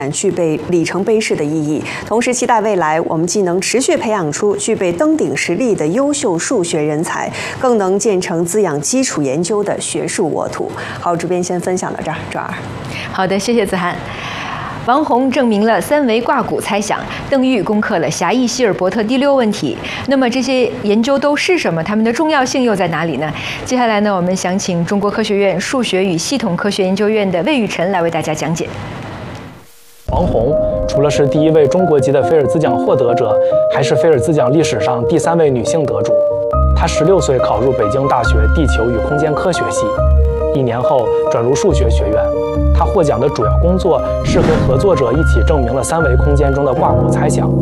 具备里程碑式的意义，同时期待未来我们既能持续培养出具备登顶实力的优秀数学人才，更能建成滋养基础研究的学术沃土。好，主编先分享到这儿，转儿。 好的，谢谢子涵。王宏证明了三维卦骨猜想，邓玉攻克了狭义希尔伯特第6问题。那么这些研究都是什么？它们的重要性又在哪里呢？接下来呢，我们想请中国科学院数学与系统科学研究院的魏玉晨来为大家讲解。 王宏除了是第1位中国籍的菲尔兹奖获得者，还是菲尔兹奖历史上第3位女性得主。她16岁考入北京大学地球与空间科学系，1年后转入数学学院。她获奖的主要工作是和合作者一起证明了3维空间中的卦骨猜想。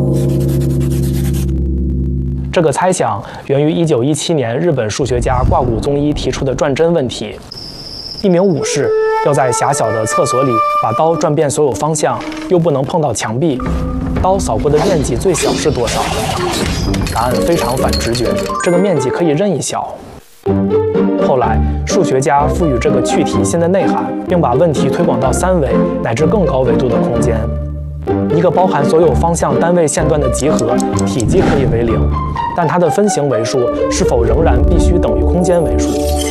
这个猜想源于1917年日本数学家卦骨宗一提出的转针问题。一名武士要在狭小的厕所里把刀转遍所有方向，又不能碰到墙壁，刀扫过的面积最小是多少？答案非常反直觉，这个面积可以任意小。后来，数学家赋予这个趣题新的内涵，并把问题推广到3维乃至更高维度的空间。一个包含所有方向单位线段的集合，体积可以为0，但它的分形为数是否仍然必须等于空间为数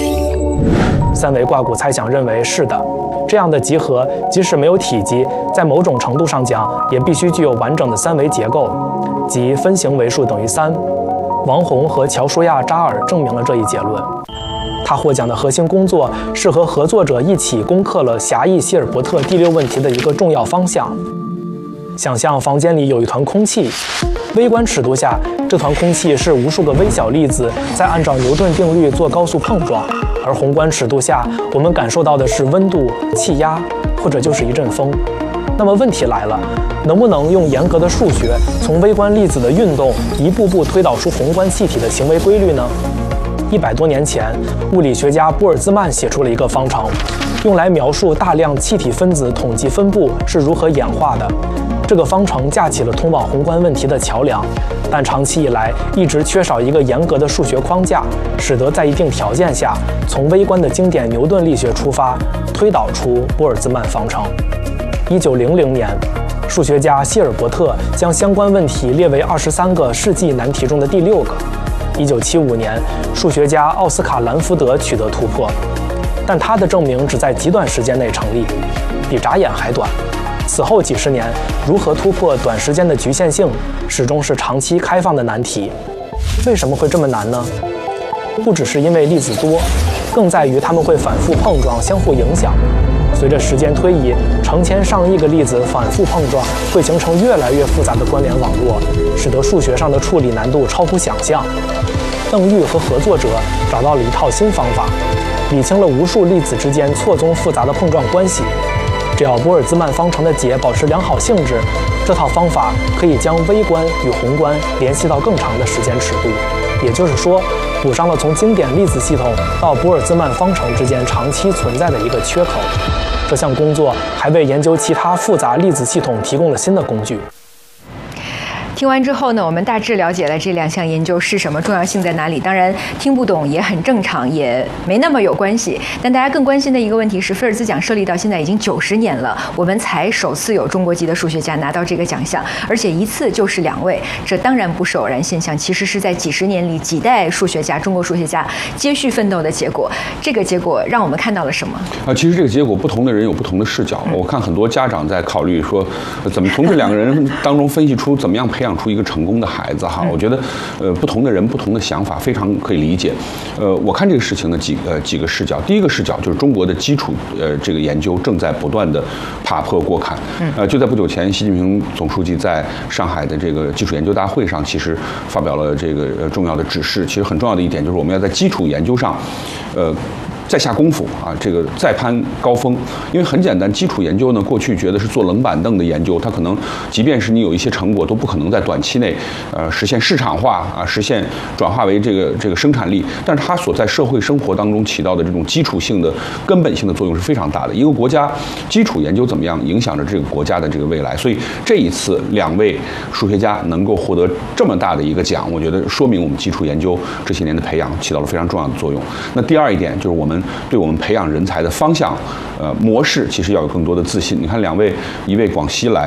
？3维卦骨猜想认为是的，这样的集合即使没有体积，在某种程度上讲，也必须具有完整的3维结构，即分形为数等于3。王宏和乔舒亚·扎尔证明了这一结论。他获奖的核心工作是和合作者一起攻克了狭义希尔伯特第6问题的一个重要方向。想象房间里有一团空气，微观尺度下，这团空气是无数个微小粒子在按照牛顿定律做高速碰撞，而宏观尺度下，我们感受到的是温度、气压，或者就是一阵风。那么问题来了，能不能用严格的数学从微观粒子的运动一步步推导出宏观气体的行为规律呢？100多年前，物理学家波尔兹曼写出了一个方程，用来描述大量气体分子统计分布是如何演化的。这个方程架起了通往宏观问题的桥梁，但长期以来一直缺少一个严格的数学框架，使得在一定条件下，从微观的经典牛顿力学出发，推导出波尔兹曼方程。1900年，数学家希尔伯特将相关问题列为23个世纪难题中的第6个。1975年，数学家奥斯卡·兰福德取得突破，但他的证明只在极短时间内成立，比眨眼还短。此后几十年，如何突破短时间的局限性，始终是长期开放的难题。为什么会这么难呢？不只是因为粒子多，更在于它们会反复碰撞，相互影响。随着时间推移，成千上亿个粒子反复碰撞，会形成越来越复杂的关联网络，使得数学上的处理难度超乎想象。邓玉和合作者找到了一套新方法，理清了无数粒子之间错综复杂的碰撞关系。只要波尔兹曼方程的解保持良好性质，这套方法可以将微观与宏观联系到更长的时间尺度，也就是说，补上了从经典粒子系统到波尔兹曼方程之间长期存在的一个缺口。这项工作还为研究其他复杂粒子系统提供了新的工具。 听完之后呢，我们大致了解了这2项研究是什么，重要性在哪里。当然，听不懂也很正常，也没那么有关系。但大家更关心的一个问题是，菲尔兹奖设立到现在已经90年了，我们才首次有中国籍的数学家拿到这个奖项，而且一次就是2位，这当然不是偶然现象，其实是在几十年里几代数学家、中国数学家接续奋斗的结果。这个结果让我们看到了什么？ 其实这个结果，不同的人有不同的视角。我看很多家长在考虑说，怎么从这2个人当中分析出怎么样培养出一个成功的孩子哈。我觉得，不同的人不同的想法非常可以理解。我看这个事情的几个视角。第一个视角就是中国的基础这个研究正在不断的爬坡过坎。就在不久前，习近平总书记在上海的这个基础研究大会上，其实发表了这个重要的指示。其实很重要的一点就是我们要在基础研究上，再下功夫啊，这个再攀高峰。因为很简单，基础研究呢，过去觉得是坐冷板凳的研究，它可能即便是你有一些成果，都不可能在短期内实现市场化啊，实现转化为这个生产力。但是它所在社会生活当中起到的这种基础性的、根本性的作用是非常大的。一个国家基础研究怎么样，影响着这个国家的这个未来。所以这一次2位数学家能够获得这么大的一个奖，我觉得说明我们基础研究这些年的培养起到了非常重要的作用。那第二一点就是我们对我们培养人才的方向模式其实要有更多的自信。你看2位，一位广西来，